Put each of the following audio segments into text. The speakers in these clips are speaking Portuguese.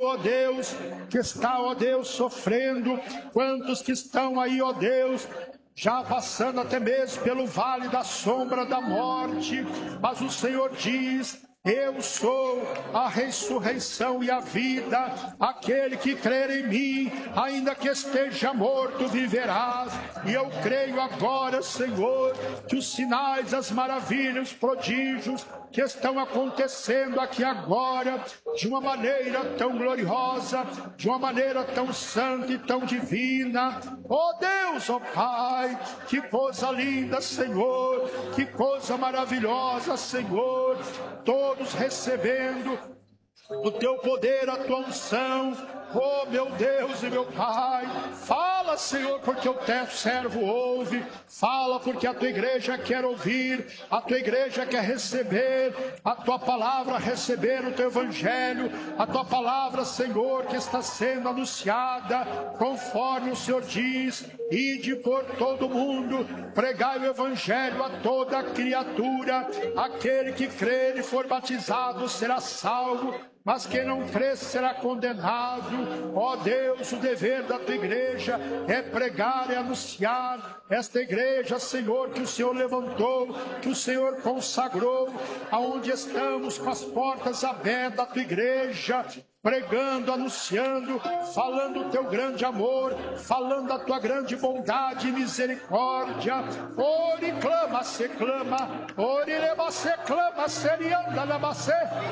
ó Deus, que está, ó Deus, sofrendo, quantos que estão aí, ó Deus, já passando até mesmo pelo vale da sombra da morte, mas o Senhor diz: eu sou a ressurreição e a vida, aquele que crer em mim, ainda que esteja morto, viverás. E eu creio agora, Senhor, que os sinais, as maravilhas, os prodígios que estão acontecendo aqui agora, de uma maneira tão gloriosa, de uma maneira tão santa e tão divina. Ó Deus, ó Pai, que coisa linda, Senhor, que coisa maravilhosa, Senhor, todos recebendo o teu poder, a tua unção. Oh, meu Deus e meu Pai, fala, Senhor, porque o teu servo ouve, fala porque a tua igreja quer ouvir, a tua igreja quer receber a tua palavra, receber o teu evangelho, a tua palavra, Senhor, que está sendo anunciada, conforme o Senhor diz: ide por todo mundo, pregai o evangelho a toda criatura, aquele que crer e for batizado será salvo, mas quem não crer será condenado. Ó Deus, o dever da tua igreja é pregar e anunciar. Esta igreja, Senhor, que o Senhor levantou, que o Senhor consagrou, aonde estamos com as portas abertas da tua igreja, pregando, anunciando, falando o teu grande amor, falando a tua grande bondade e misericórdia. Ore, clama, se clama, ore, leva, se clama, serianda, leva, se,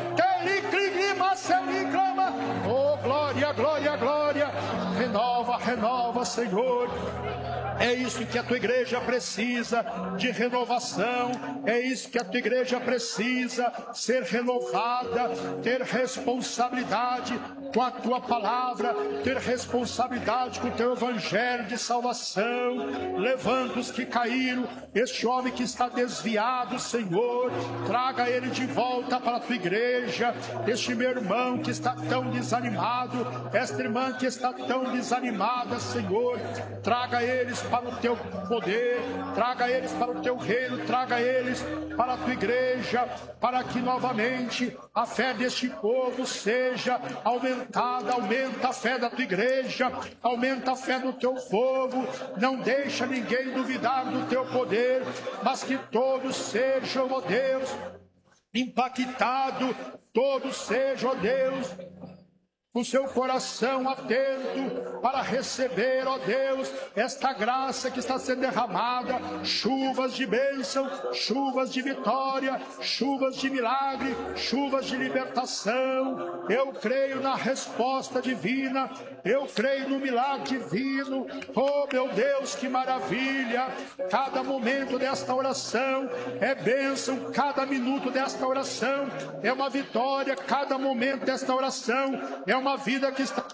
clima, se clama. Oh, glória, glória, glória, renova, renova, Senhor. É isso que a tua igreja precisa, de renovação. É isso que a tua igreja precisa, ser renovada, ter responsabilidade com a tua palavra, ter responsabilidade com o teu evangelho de salvação. Levanta os que caíram, este homem que está desviado, Senhor, traga ele de volta para a tua igreja. Este meu irmão que está tão desanimado, esta irmã que está tão desanimada, Senhor, traga eles para o teu poder, traga eles para o teu reino, traga eles para a tua igreja, para que novamente a fé deste povo seja aumentada. Aumenta a fé da tua igreja, aumenta a fé do teu povo, não deixa ninguém duvidar do teu poder, mas que todos sejam, ó Deus, impactados, todos sejam, ó Deus, com seu coração atento para receber, ó Deus, esta graça que está sendo derramada, chuvas de bênção, chuvas de vitória, chuvas de milagre, chuvas de libertação. Eu creio na resposta divina, eu creio no milagre divino. Oh, meu Deus, que maravilha! Cada momento desta oração é bênção, cada minuto desta oração é uma vitória, cada momento desta oração é uma vida que está...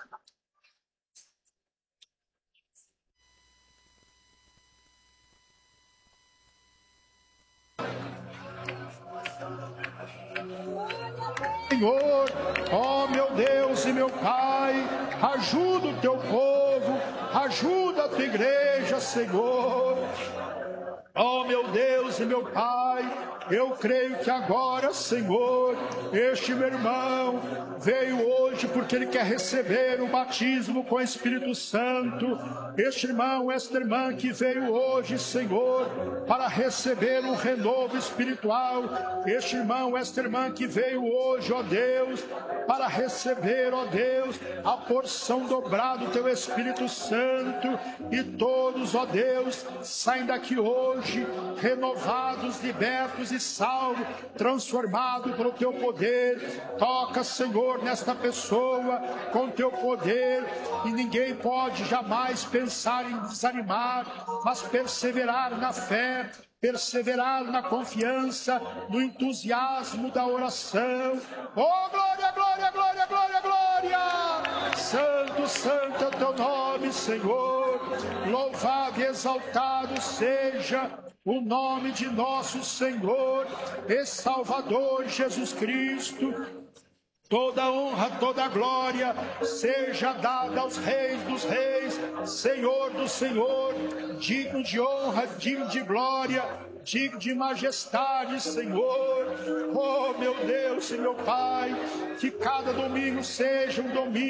Senhor, ó meu Deus e meu Pai, ajuda o teu povo, ajuda a tua igreja, Senhor. Ó meu Deus e meu Pai, eu creio que agora, Senhor, este meu irmão veio hoje porque ele quer receber o batismo com o Espírito Santo. Este irmão, esta irmã que veio hoje, Senhor, para receber um renovo espiritual. Este irmão, esta irmã que veio hoje, ó Deus, para receber, ó Deus, a porção dobrada do teu Espírito Santo. E todos, ó Deus, saem daqui hoje renovados, libertos e salvos, transformados pelo teu poder. Toca, Senhor, nesta pessoa com teu poder, e ninguém pode jamais pensar em desanimar, mas perseverar na fé, perseverar na confiança, no entusiasmo da oração. Oh, glória, glória, glória, glória, glória! Santo, santo é o teu nome, Senhor. Louvado e exaltado seja o nome de nosso Senhor e Salvador Jesus Cristo. Toda honra, toda glória seja dada aos reis dos reis, Senhor do Senhor, digno de honra, digno de glória, digno de majestade, Senhor. Oh, meu Deus e meu Pai, que cada domingo seja um domingo